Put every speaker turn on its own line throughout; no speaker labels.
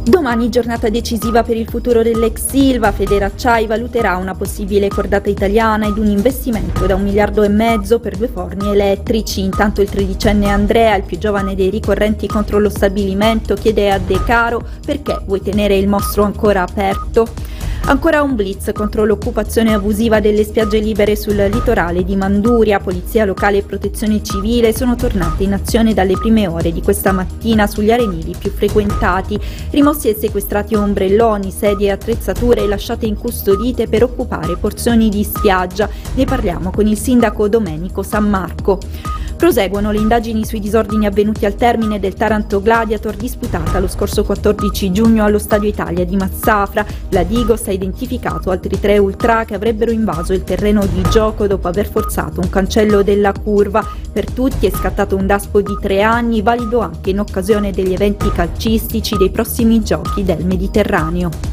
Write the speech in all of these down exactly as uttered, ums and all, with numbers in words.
Domani giornata decisiva per il futuro dell'ex Ilva. Federacciai valuterà una possibile cordata italiana ed un investimento da un miliardo e mezzo per due forni elettrici. Intanto il tredicenne Andrea, il più giovane dei ricorrenti contro lo stabilimento, chiede a De Caro: perché vuoi tenere il mostro ancora aperto? Ancora un blitz contro l'occupazione abusiva delle spiagge libere sul litorale di Manduria. Polizia locale e protezione civile sono tornate in azione dalle prime ore di questa mattina sugli arenili più frequentati. Rimossi e sequestrati ombrelloni, sedie e attrezzature lasciate incustodite per occupare porzioni di spiaggia. Ne parliamo con il sindaco Domenico San Marco. Proseguono le indagini sui disordini avvenuti al termine del Taranto Gladiator disputata lo scorso quattordici giugno allo Stadio Italia di Mazzafra. La Digos ha identificato altri tre ultra che avrebbero invaso il terreno di gioco dopo aver forzato un cancello della curva. Per tutti è scattato un daspo di tre anni, valido anche in occasione degli eventi calcistici dei prossimi giochi del Mediterraneo.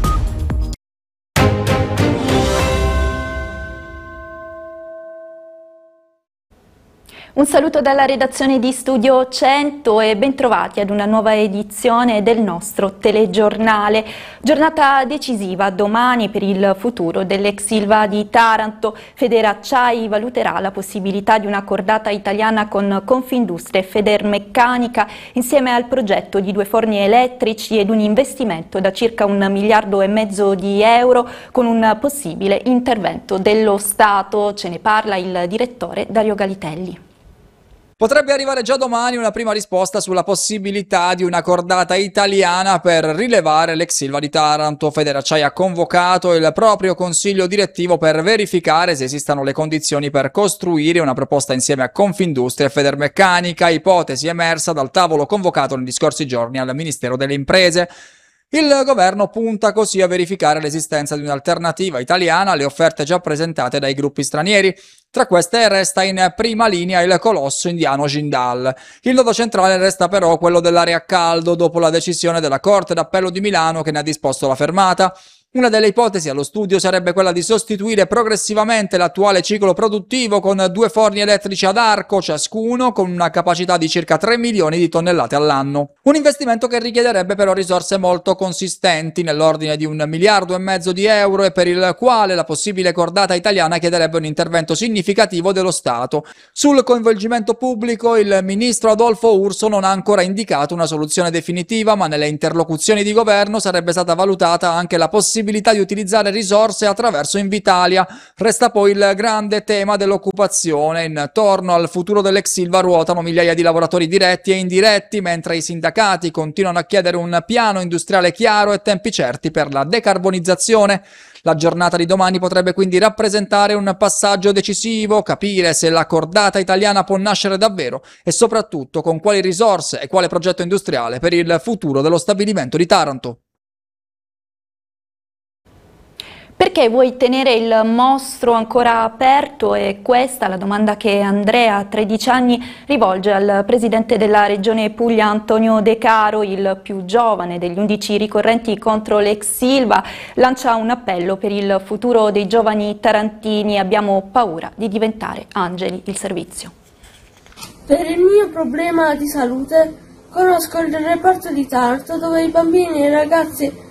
Un saluto dalla redazione di Studio cento e bentrovati ad una nuova edizione del nostro telegiornale. Giornata decisiva domani per il futuro dell'ex Ilva di Taranto. Federacciai valuterà la possibilità di una cordata italiana con Confindustria e Federmeccanica insieme al progetto di due forni elettrici ed un investimento da circa un miliardo e mezzo di euro con un possibile intervento dello Stato. Ce ne parla il direttore Dario Galitelli.
Potrebbe arrivare già domani una prima risposta sulla possibilità di una cordata italiana per rilevare l'ex Ilva di Taranto. Federacciai ha convocato il proprio consiglio direttivo per verificare se esistano le condizioni per costruire una proposta insieme a Confindustria e Federmeccanica, ipotesi emersa dal tavolo convocato negli scorsi giorni al Ministero delle Imprese. Il governo punta così a verificare l'esistenza di un'alternativa italiana alle offerte già presentate dai gruppi stranieri. Tra queste resta in prima linea il colosso indiano Jindal. Il nodo centrale resta però quello dell'area a caldo dopo la decisione della Corte d'Appello di Milano che ne ha disposto la fermata. Una delle ipotesi allo studio sarebbe quella di sostituire progressivamente l'attuale ciclo produttivo con due forni elettrici ad arco ciascuno con una capacità di circa tre milioni di tonnellate all'anno. Un investimento che richiederebbe però risorse molto consistenti, nell'ordine di un miliardo e mezzo di euro, e per il quale la possibile cordata italiana chiederebbe un intervento significativo dello Stato. Sul coinvolgimento pubblico il ministro Adolfo Urso non ha ancora indicato una soluzione definitiva, ma nelle interlocuzioni di governo sarebbe stata valutata anche la possibilità di utilizzare risorse attraverso Invitalia. Resta poi il grande tema dell'occupazione. Intorno al futuro dell'ex Ilva ruotano migliaia di lavoratori diretti e indiretti, mentre i sindacati continuano a chiedere un piano industriale chiaro e tempi certi per la decarbonizzazione. La giornata di domani potrebbe quindi rappresentare un passaggio decisivo, capire se la cordata italiana può nascere davvero e soprattutto con quali risorse e quale progetto industriale per il futuro dello stabilimento di Taranto.
Perché vuoi tenere il mostro ancora aperto? È questa la domanda che Andrea, tredici anni, rivolge al presidente della Regione Puglia Antonio De Caro, il più giovane degli undici ricorrenti contro l'ex Ilva. Lancia un appello per il futuro dei giovani tarantini: abbiamo paura di diventare angeli il servizio.
Per il mio problema di salute conosco il reparto di Taranto dove i bambini e i ragazzi